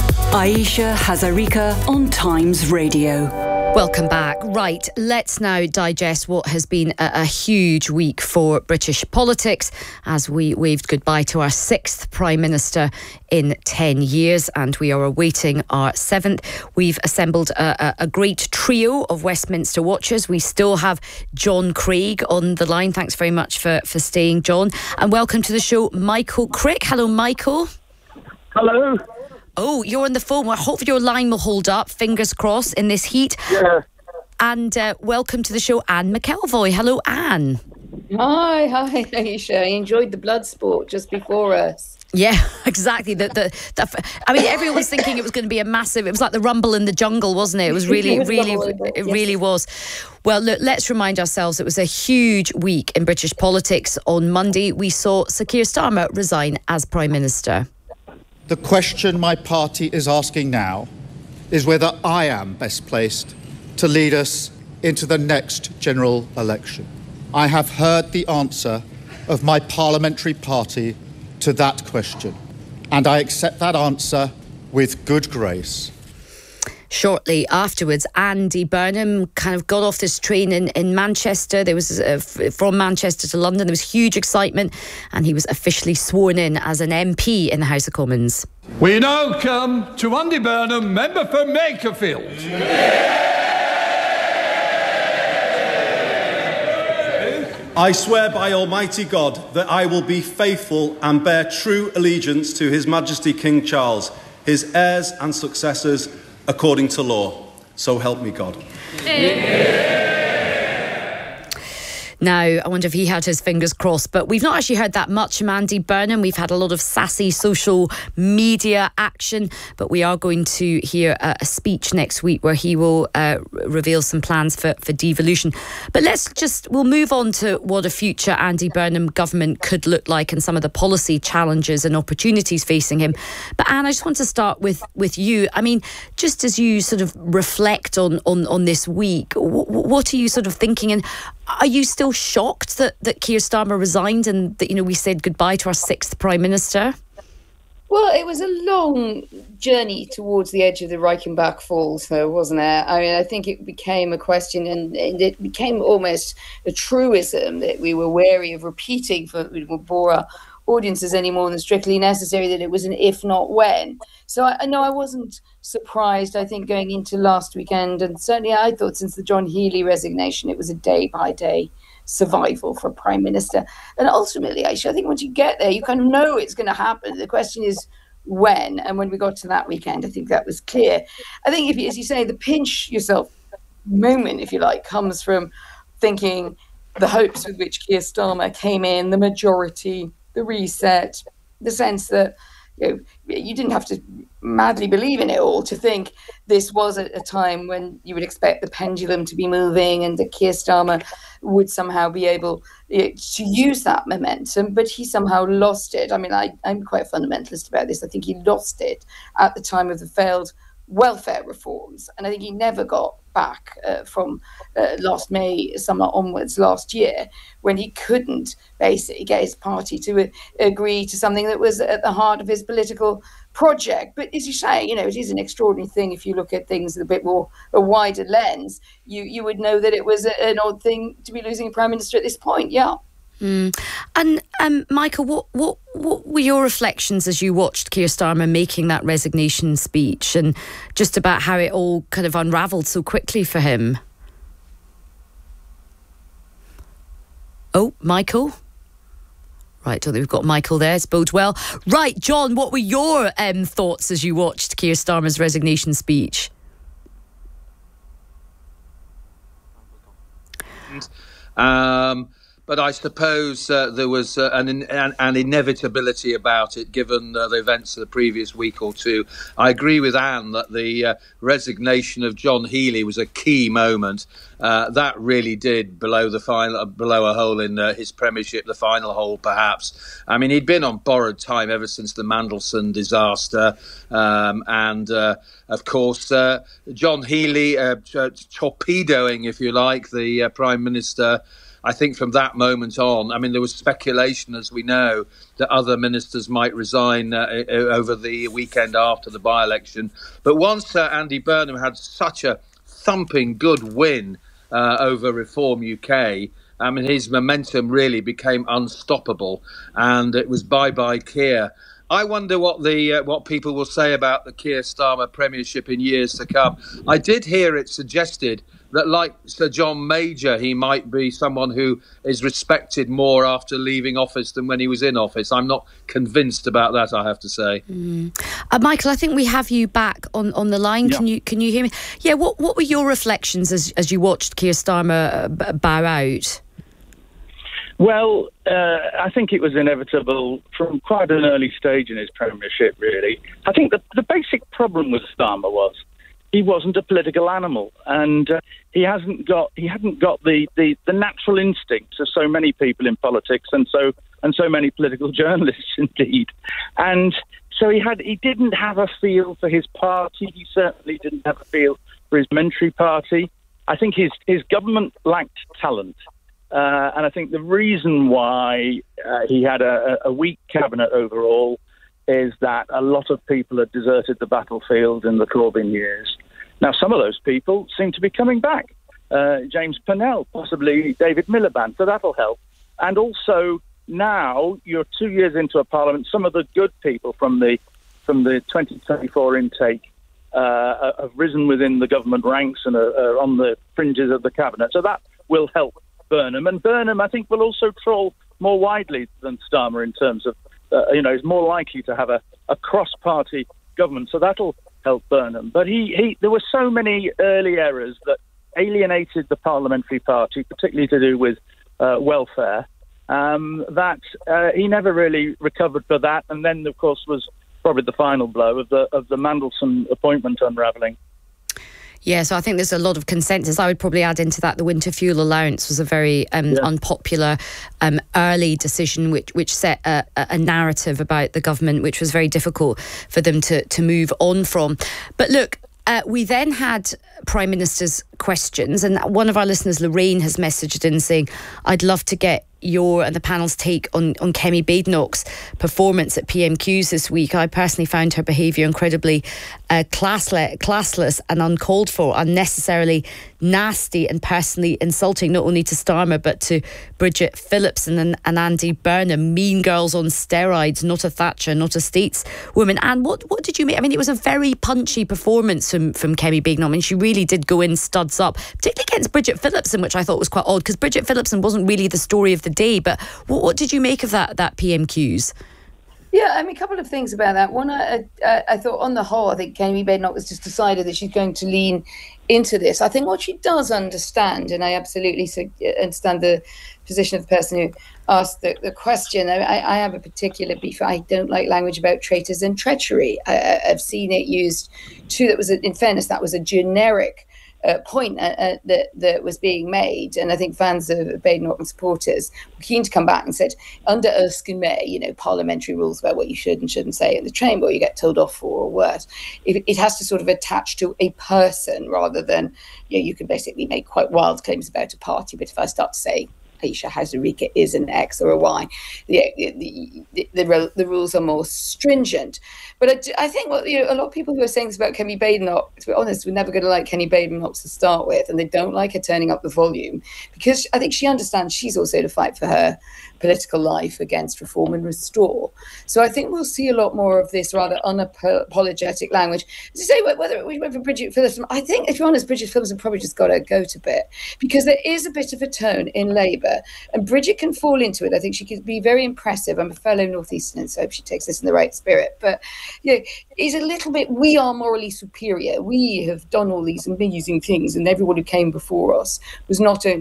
Aisha Hazarika on Times Radio. Welcome back. Right, let's now digest what has been a, a huge week for British politics as we waved goodbye to our sixth Prime Minister in ten years and we are awaiting our seventh. We've assembled a, a, a great trio of Westminster watchers. We still have John Craig on the line. Thanks very much for, for staying, John. And welcome to the show, Michael Crick. Hello, Michael. Hello. Oh, you're on the phone. Well, hopefully your line will hold up. Fingers crossed in this heat. Yeah. And uh, welcome to the show, Anne McElvoy. Hello, Anne. Hi, hi, Aisha. I enjoyed the blood sport just before us. Yeah, exactly. The, the, the, I mean, everyone was thinking it was going to be a massive, it was like the rumble in the jungle, wasn't it? It was really, really, it really was. Well, look, let's remind ourselves it was a huge week in British politics. On Monday, we saw Sir Keir Starmer resign as Prime Minister. The question my party is asking now is whether I am best placed to lead us into the next general election. I have heard the answer of my parliamentary party to that question, and I accept that answer with good grace. Shortly afterwards, Andy Burnham kind of got off this train in, in Manchester. There was uh, f- from Manchester to London. There was huge excitement, and he was officially sworn in as an M P in the House of Commons. We now come to Andy Burnham, member for Makerfield. I swear by Almighty God that I will be faithful and bear true allegiance to His Majesty King Charles, his heirs and successors, according to law. So help me God. Now, I wonder if he had his fingers crossed, but we've not actually heard that much from Andy Burnham. We've had a lot of sassy social media action, but we are going to hear a, a speech next week where he will uh, reveal some plans for, for devolution. But let's just, we'll move on to what a future Andy Burnham government could look like and some of the policy challenges and opportunities facing him. But Anne, I just want to start with, with you. I mean, just as you sort of reflect on, on, on this week, w- what are you sort of thinking? And are you still shocked that, that Keir Starmer resigned and that, you know, we said goodbye to our sixth Prime Minister? Well, it was a long journey towards the edge of the Reichenbach Falls, though, wasn't it? I mean, I think it became a question and, and it became almost a truism that we were wary of repeating for we would bore our audiences any more than strictly necessary, that it was an if not when. So I know I wasn't surprised, I think, going into last weekend. And certainly I thought since the John Healey resignation, it was a day by day survival for a Prime Minister. And ultimately, Aisha, I think once you get there, you kind of know it's going to happen. The question is when. And when we got to that weekend, I think that was clear. I think, if you, as you say, the pinch yourself moment, if you like, comes from thinking the hopes with which Keir Starmer came in, the majority, the reset, the sense that you know, you didn't have to madly believe in it all to think this was a, a time when you would expect the pendulum to be moving and that Keir Starmer would somehow be able you know, to use that momentum, but he somehow lost it. I mean, I, I'm quite a fundamentalist about this. I think he lost it at the time of the failed welfare reforms, and I think he never got back uh, from uh, last May, summer onwards last year, when he couldn't basically get his party to uh, agree to something that was at the heart of his political project. But as you say, you know, it is an extraordinary thing if you look at things with a bit more a wider lens. You you would know that it was a, an odd thing to be losing a prime minister at this point. Yeah. Mm. And um, Michael, what, what what were your reflections as you watched Keir Starmer making that resignation speech, and just about how it all kind of unravelled so quickly for him? Oh, Michael? Right, I don't think we've got Michael there. It's bode well. Right, John, what were your um, thoughts as you watched Keir Starmer's resignation speech? Um... but I suppose uh, there was uh, an, an an inevitability about it, given uh, the events of the previous week or two. I agree with Anne that the uh, resignation of John Healey was a key moment. Uh, that really did blow the final, blow a hole in uh, his premiership, the final hole, perhaps. I mean, he'd been on borrowed time ever since the Mandelson disaster, um, and uh, of course, uh, John Healey uh, torpedoing, if you like, the uh, Prime Minister. I think from that moment on, I mean, there was speculation, as we know, that other ministers might resign uh, over the weekend after the by-election. But once uh, Andy Burnham had such a thumping good win uh, over Reform U K, I mean, his momentum really became unstoppable, and it was bye-bye Keir. I wonder what the uh, what people will say about the Keir Starmer premiership in years to come. I did hear it suggested that, like Sir John Major, he might be someone who is respected more after leaving office than when he was in office. I'm not convinced about that, I have to say. Mm. Uh, Michael, I think we have you back on, on the line. Yeah. Can you can you hear me? Yeah. What what were your reflections as as you watched Keir Starmer uh, bow out? Well, uh, I think it was inevitable from quite an early stage in his premiership, really. I think the, the basic problem with Starmer was he wasn't a political animal, and uh, he hasn't got he hadn't got the, the, the natural instincts of so many people in politics and so and so many political journalists indeed. And so he had he didn't have a feel for his party. He certainly didn't have a feel for his Mentary party. I think his his government lacked talent. Uh, and I think the reason why uh, he had a, a weak cabinet overall is that a lot of people had deserted the battlefield in the Corbyn years. Now, some of those people seem to be coming back. Uh, James Pennell, possibly David Miliband, so that'll help. And also, now you're two years into a parliament, some of the good people from the from the twenty twenty-four intake uh, have risen within the government ranks and are, are on the fringes of the cabinet. So that will help Burnham. And Burnham, I think, will also troll more widely than Starmer in terms of, uh, you know, is more likely to have a, a cross-party government. So that'll help Burnham. But he, he, there were so many early errors that alienated the parliamentary party, particularly to do with uh, welfare, um, that uh, he never really recovered for that. And then, of course, was probably the final blow of the of the Mandelson appointment unravelling. Yeah, so I think there's a lot of consensus. I would probably add into that the winter fuel allowance was a very um, yeah. unpopular um, early decision, which which set a, a narrative about the government, which was very difficult for them to, to move on from. But look, uh, we then had Prime Minister's questions, and one of our listeners, Lorraine, has messaged in saying, I'd love to get your and the panel's take on, on Kemi Badenoch's performance at P M Qs this week. I personally found her behaviour incredibly uh, classle- classless and uncalled for, unnecessarily nasty and personally insulting, not only to Starmer but to Bridget Phillipson and, and Andy Burnham. Mean girls on steroids, not a Thatcher, not a stateswoman. And what what did you make? I mean, it was a very punchy performance from, from Kemi Badenoch. I mean, she really did go in studs up, particularly against Bridget Phillipson, which I thought was quite odd, because Bridget Phillipson wasn't really the story of the day. But what, what did you make of that that P M Qs? Yeah, I mean, a couple of things about that. One, I, I, I thought on the whole, I think Kemi Badenoch has just decided that she's going to lean into this. I think what she does understand, and I absolutely understand the position of the person who asked the, the question. I, I have a particular beef. I don't like language about traitors and treachery. I, I've seen it used too. That was, a, in fairness, that was a generic Uh, point uh, uh, that that was being made, and I think fans of Badenoch and supporters were keen to come back and said, under Erskine May, you know, parliamentary rules about what you should and shouldn't say in the chamber, or you get told off for, or worse. It, it has to sort of attach to a person rather than, you know, you can basically make quite wild claims about a party, but if I start to say Aisha Hazarika is an X or a Y, the the, the, the, the rules are more stringent. But I, I think what, you know, a lot of people who are saying this about Kemi Badenoch, to be honest, we're never going to like Kemi Badenoch to start with, and they don't like her turning up the volume, because I think she understands she's also to fight for her political life against Reform and Restore. So I think we'll see a lot more of this rather unapologetic language. As you say, whether we went for Bridget Phillipson, I think, if you're honest, Bridget Phillipson probably just got to go to bit, because there is a bit of a tone in Labour, and Bridget can fall into it. I think she could be very impressive. I'm a fellow Northeastern, so I hope she takes this in the right spirit. But you know, it's a little bit, we are morally superior. We have done all these amazing things, and everyone who came before us was not only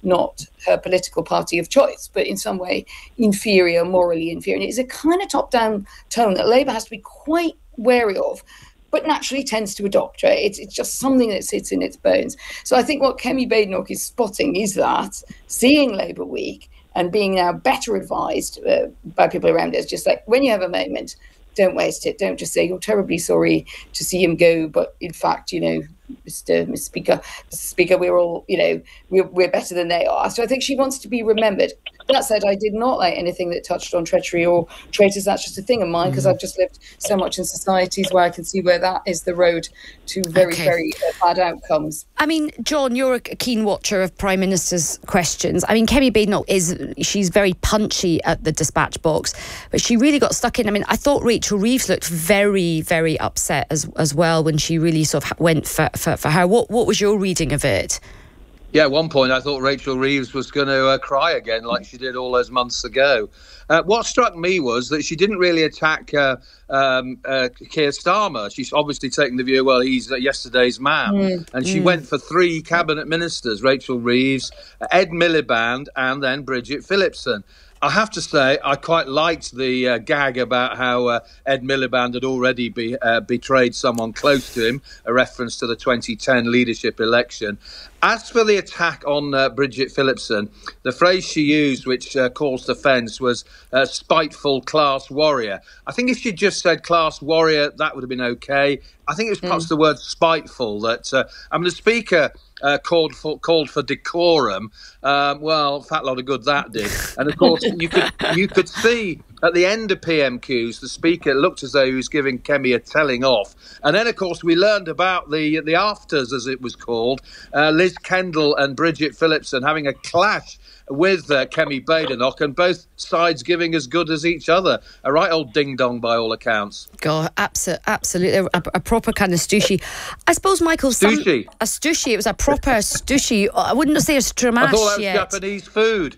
not her political party of choice, but in some way inferior, morally inferior. And it is a kind of top-down tone that Labour has to be quite wary of, but naturally tends to adopt, right? It's, it's just something that sits in its bones. So I think what Kemi Badenoch is spotting is that, seeing Labour weak and being now better advised uh, by people around us, just like, when you have a moment, don't waste it. Don't just say you're terribly sorry to see him go, but in fact, you know, Mister Mister Speaker, Mister Speaker, we're all, you know, we're, we're better than they are. So I think she wants to be remembered. That said, I did not like anything that touched on treachery or traitors. That's just a thing of mine, because mm. I've just lived so much in societies where I can see where that is the road to very, okay. very uh, bad outcomes. I mean, John, you're a keen watcher of Prime Minister's questions. I mean, Kemi Badenoch is, she's very punchy at the dispatch box, but she really got stuck in. I mean, I thought Rachel Reeves looked very, very upset as as well when she really sort of went for, for, for her. What, what was your reading of it? Yeah, at one point I thought Rachel Reeves was going to uh, cry again like she did all those months ago. Uh, what struck me was that she didn't really attack uh, um, uh, Keir Starmer. She's obviously taken the view, well, he's uh, yesterday's man. Mm. And she mm. went for three cabinet ministers, Rachel Reeves, Ed Miliband, and then Bridget Phillipson. I have to say, I quite liked the uh, gag about how uh, Ed Miliband had already be, uh, betrayed someone close to him, a reference to the twenty ten leadership election. As for the attack on uh, Bridget Phillipson, the phrase she used, which uh, caused offence, was uh, spiteful class warrior. I think if she'd just said class warrior, that would have been OK. I think it was perhaps mm. the word spiteful that, uh, I mean, the Speaker uh, called for called for decorum. Um, well, fat lot of good that did. And of course, you could you could see at the end of P M Qs, the Speaker looked as though he was giving Kemi a telling off. And then, of course, we learned about the the afters, as it was called, uh, Liz Kendall and Bridget Phillipson having a clash with uh, Kemi Badenoch, and both sides giving as good as each other. A right old ding-dong by all accounts. God, abso- absolutely. A, a proper kind of stooshy. I suppose, Michael... Stooshy? Some, a stooshy. It was a proper stooshy. I wouldn't say a stramash I thought that was yet. Japanese food.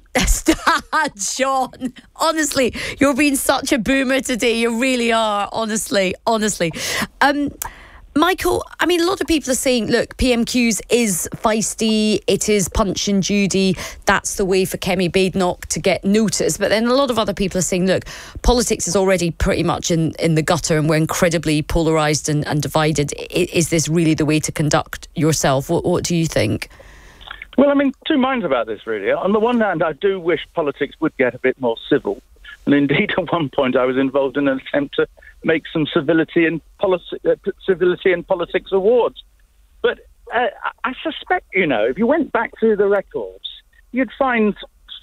John, honestly, you're being such a boomer today. You really are, honestly, honestly. Um... Michael, I mean, a lot of people are saying, look, P M Qs is feisty, it is Punch and Judy, that's the way for Kemi Badenoch to get noticed. But then a lot of other people are saying, look, politics is already pretty much in, in the gutter and we're incredibly polarised and, and divided. Is, is this really the way to conduct yourself? What, what do you think? Well, I'm in two minds about this, really. On the one hand, I do wish politics would get a bit more civil. And indeed, at one point, I was involved in an attempt to make some civility and policy, uh, civility and politics awards. But uh, I suspect, you know, if you went back through the records, you'd find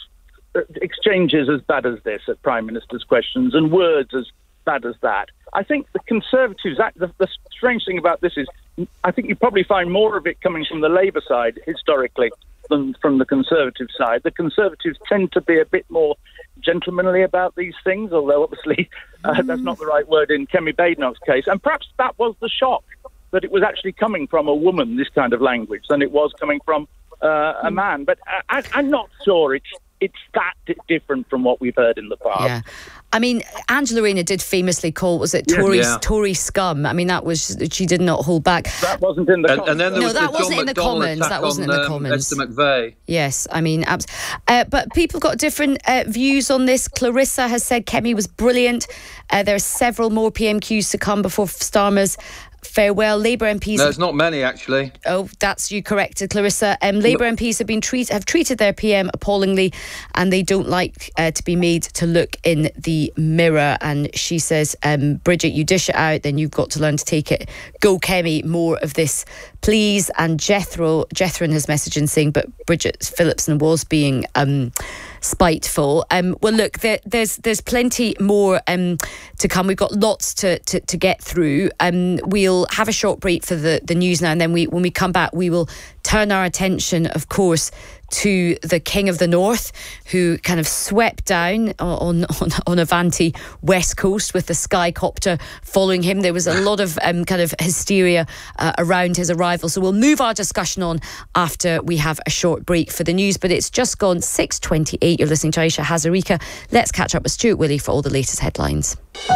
exchanges as bad as this at Prime Minister's questions and words as bad as that. I think the Conservatives, the, the strange thing about this is, I think you probably find more of it coming from the Labour side historically than from the Conservative side. The Conservatives tend to be a bit more gentlemanly about these things, although obviously uh, mm. that's not the right word in Kemi Badenoch's case. And perhaps that was the shock, that it was actually coming from a woman, this kind of language, than it was coming from uh, a man. But I, I'm not sure it's it's that d- different from what we've heard in the past. Yeah. I mean, Angela Rayner did famously call, was it Tory, yeah. Tory scum? I mean, that was, she did not hold back. That wasn't in the and, and then there No, was that the wasn't John in the McDonnell Commons. That wasn't on, in the um, Commons. Esther McVeigh. Yes, I mean, abs- uh, but people got different uh, views on this. Clarissa has said Kemi was brilliant. Uh, there are several more P M Qs to come before Starmer's farewell. Labour M Ps... There's not many, actually. Oh, that's you corrected, Clarissa. Um, Labour M Ps have been treat- have treated their P M appallingly, and they don't like uh, to be made to look in the mirror. And she says, um, Bridget, you dish it out, then you've got to learn to take it. Go, Kemi, more of this, please. And Jethro, Jethron has messaged in saying, but Bridget Phillipson was being... Um, spiteful. Um, well, look, there, there's there's plenty more um, to come. We've got lots to, to, to get through. Um, we'll have a short break for the, the news now, and then we when we come back, we will turn our attention, of course, to the King of the North, who kind of swept down on on, on Avanti West Coast with the Skycopter following him. There was a lot of um, kind of hysteria uh, around his arrival. So we'll move our discussion on after we have a short break for the news. But it's just gone six twenty-eight. You're listening to Aisha Hazarika. Let's catch up with Stuart Willey for all the latest headlines.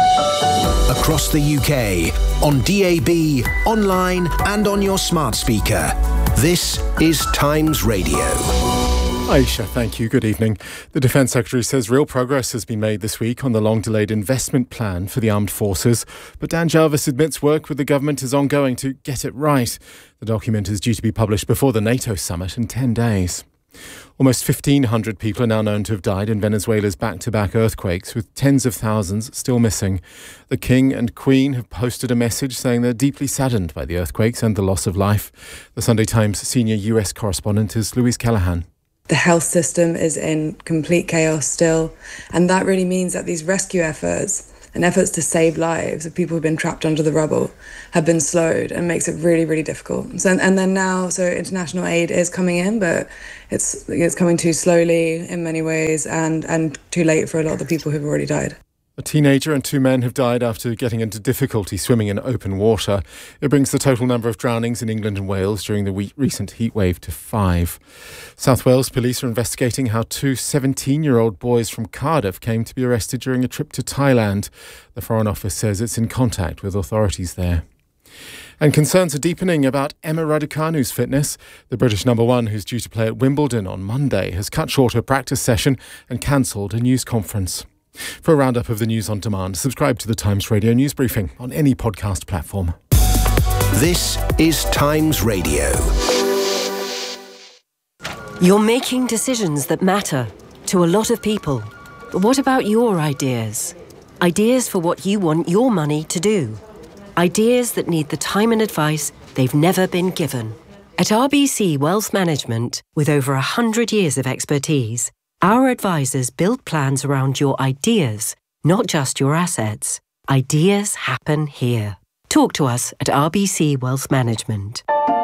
Across the U K, on D A B, online and on your smart speaker. This is Times Radio. Aisha, thank you. Good evening. The Defence Secretary says real progress has been made this week on the long-delayed investment plan for the armed forces. But Dan Jarvis admits work with the government is ongoing to get it right. The document is due to be published before the NATO summit in ten days. Almost fifteen hundred people are now known to have died in Venezuela's back-to-back earthquakes, with tens of thousands still missing. The King and Queen have posted a message saying they're deeply saddened by the earthquakes and the loss of life. The Sunday Times senior U S correspondent is Louise Callahan. The health system is in complete chaos still, and that really means that these rescue efforts and efforts to save lives of people who've been trapped under the rubble have been slowed, and makes it really, really difficult. So, and then now, so international aid is coming in, but it's it's coming too slowly in many ways, and, and too late for a lot of the people who've already died. A teenager and two men have died after getting into difficulty swimming in open water. It brings the total number of drownings in England and Wales during the week, recent heatwave to five. South Wales police are investigating how two seventeen-year-old boys from Cardiff came to be arrested during a trip to Thailand. The Foreign Office says it's in contact with authorities there. And concerns are deepening about Emma Raducanu's fitness. The British number one, who's due to play at Wimbledon on Monday, has cut short her practice session and cancelled a news conference. For a roundup of the news on demand, subscribe to the Times Radio News Briefing on any podcast platform. This is Times Radio. You're making decisions that matter to a lot of people. But what about your ideas? Ideas for what you want your money to do. Ideas that need the time and advice they've never been given. At R B C Wealth Management, with over one hundred years of expertise, our advisors build plans around your ideas, not just your assets. Ideas happen here. Talk to us at R B C Wealth Management.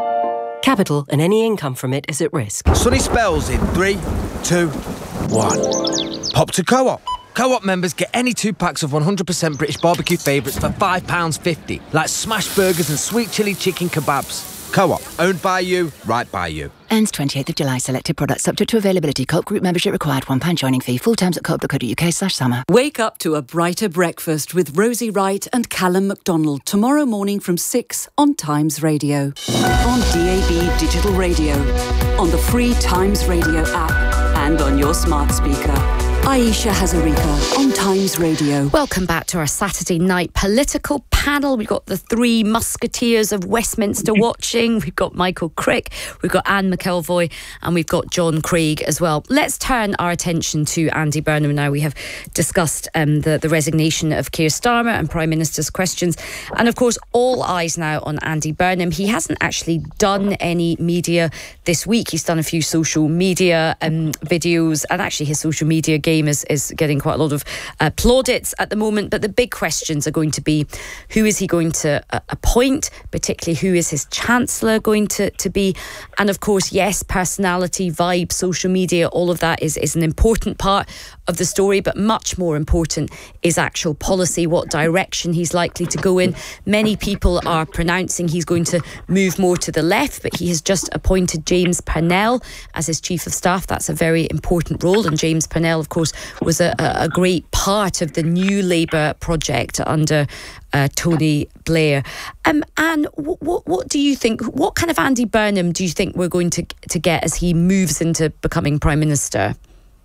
Capital and any income from it is at risk. Sunny spells in three, two, one. Pop to Co-op. Co-op members get any two packs of one hundred percent British barbecue favourites for five pounds fifty, like smash burgers and sweet chilli chicken kebabs. Co-op, owned by you, right by you. Ends twenty-eighth of July. Selected products subject to availability. Co-op group membership required. one pound joining fee. Full terms at co-op.co.uk slash summer. Wake up to a brighter breakfast with Rosie Wright and Callum MacDonald tomorrow morning from six on Times Radio. On D A B Digital Radio, on the free Times Radio app, and on your smart speaker. Aisha Hazarika on Times Radio. Welcome back to our Saturday night political panel. We've got the three musketeers of Westminster watching. We've got Michael Crick, we've got Anne McElvoy, and we've got John Craig as well. Let's turn our attention to Andy Burnham now. We have discussed um, the, the resignation of Keir Starmer and Prime Minister's questions. And of course, all eyes now on Andy Burnham. He hasn't actually done any media this week. He's done a few social media um, videos, and actually his social media game Is, is getting quite a lot of uh, plaudits at the moment. But the big questions are going to be, who is he going to uh, appoint, particularly who is his Chancellor going to, to be? And of course, yes, personality, vibe, social media, all of that is, is an important part of the story, but much more important is actual policy, what direction he's likely to go in. Many people are pronouncing he's going to move more to the left, but he has just appointed James Purnell as his Chief of Staff. That's a very important role, and James Purnell, of course, was a, a great part of the new Labour project under uh, Tony Blair. Um, Anne, what, what do you think? What kind of Andy Burnham do you think we're going to to get as he moves into becoming Prime Minister?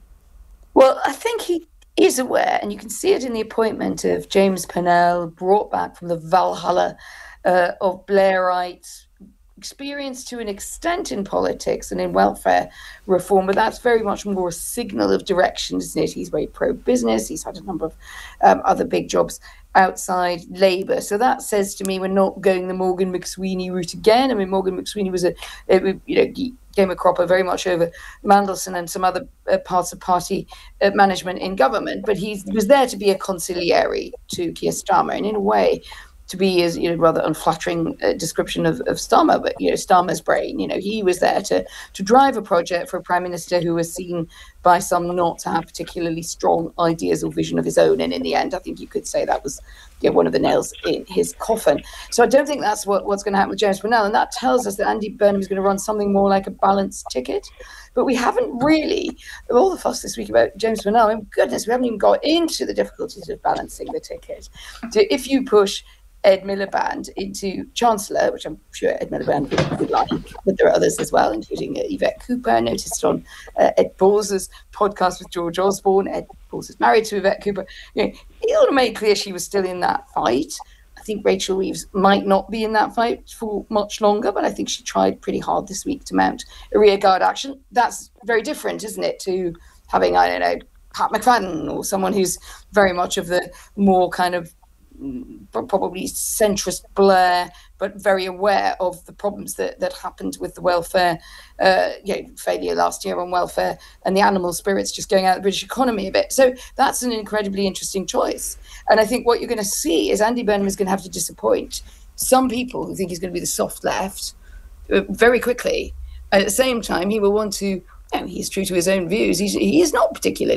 Well, I think he is aware, and you can see it in the appointment of James Purnell, brought back from the Valhalla uh, of Blairite experience to an extent in politics and in welfare reform, but that's very much more a signal of direction, isn't it? He's very pro-business. He's had a number of um, other big jobs outside Labour. So that says to me we're not going the Morgan McSweeney route again. I mean, Morgan McSweeney was a, a you know, he came a cropper very much over Mandelson and some other uh, parts of party uh, management in government, but he was there to be a conciliary to Keir Starmer, and in a way, to be his, you know, rather unflattering uh, description of, of Starmer, but, you know, Starmer's brain, you know, he was there to to drive a project for a Prime Minister who was seen by some not to have particularly strong ideas or vision of his own. And in the end, I think you could say that was, you know, one of the nails in his coffin. So I don't think that's what, what's going to happen with James Purnell. And that tells us that Andy Burnham is going to run something more like a balanced ticket. But we haven't really, of all the fuss this week about James Purnell, I mean, goodness, we haven't even got into the difficulties of balancing the ticket. So if you push Ed Miliband into Chancellor, which I'm sure Ed Miliband would, would like, but there are others as well, including uh, Yvette Cooper. I noticed on uh, Ed Balls' podcast with George Osborne, Ed Balls is married to Yvette Cooper. You know, he ought to make clear she was still in that fight. I think Rachel Reeves might not be in that fight for much longer, but I think she tried pretty hard this week to mount a rearguard action. That's very different, isn't it, to having, I don't know, Pat McFadden or someone who's very much of the more kind of probably centrist Blair, but very aware of the problems that, that happened with the welfare, uh, you know, failure last year on welfare and the animal spirits just going out of the British economy a bit. So that's an incredibly interesting choice. And I think what you're going to see is Andy Burnham is going to have to disappoint some people who think he's going to be the soft left uh, very quickly. At the same time, he will want to, you know, he's true to his own views. He's, he is not particularly